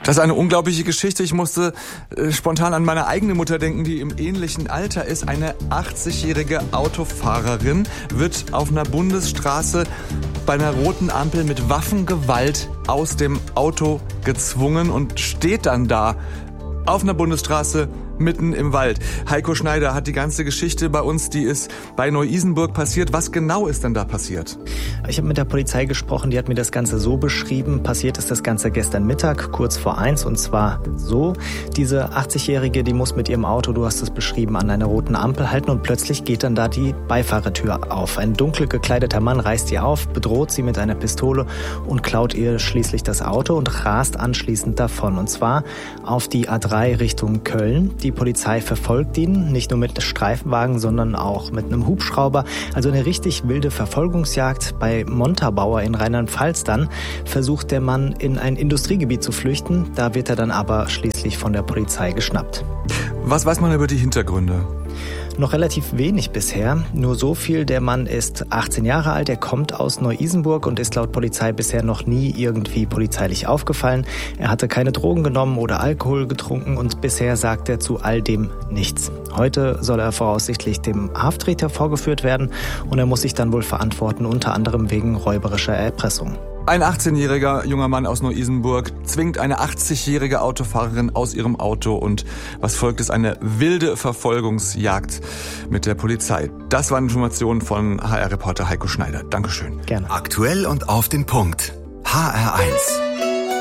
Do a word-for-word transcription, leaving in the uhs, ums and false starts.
Das ist eine unglaubliche Geschichte. Ich musste äh, spontan an meine eigene Mutter denken, die im ähnlichen Alter ist. Eine achtzigjährige Autofahrerin wird auf einer Bundesstraße bei einer roten Ampel mit Waffengewalt aus dem Auto gezwungen und steht dann da auf einer Bundesstraße mitten im Wald. Heiko Schneider hat die ganze Geschichte bei uns, die ist bei Neu-Isenburg passiert. Was genau ist denn da passiert? Ich habe mit der Polizei gesprochen, die hat mir das Ganze so beschrieben. Passiert ist das Ganze gestern Mittag, kurz vor eins, und zwar so. Diese achtzigjährige, die muss mit ihrem Auto, du hast es beschrieben, an einer roten Ampel halten und plötzlich geht dann da die Beifahrertür auf. Ein dunkel gekleideter Mann reißt sie auf, bedroht sie mit einer Pistole und klaut ihr schließlich das Auto und rast anschließend davon. Und zwar auf die A drei Richtung Köln. Die Polizei verfolgt ihn, nicht nur mit Streifenwagen, sondern auch mit einem Hubschrauber. Also eine richtig wilde Verfolgungsjagd. Bei Montabaur in Rheinland-Pfalz dann versucht der Mann in ein Industriegebiet zu flüchten. Da wird er dann aber schließlich von der Polizei geschnappt. Was weiß man über die Hintergründe? Noch relativ wenig bisher. Nur so viel, der Mann ist achtzehn Jahre alt, er kommt aus Neu-Isenburg und ist laut Polizei bisher noch nie irgendwie polizeilich aufgefallen. Er hatte keine Drogen genommen oder Alkohol getrunken und bisher sagt er zu all dem nichts. Heute soll er voraussichtlich dem Haftrichter vorgeführt werden und er muss sich dann wohl verantworten, unter anderem wegen räuberischer Erpressung. Ein achtzehnjähriger junger Mann aus Neu-Isenburg zwingt eine achtzigjährige Autofahrerin aus ihrem Auto und was folgt, ist eine wilde Verfolgungsjagd mit der Polizei. Das waren Informationen von H R-Reporter Heiko Schneider. Dankeschön. Gerne. Aktuell und auf den Punkt. H R eins.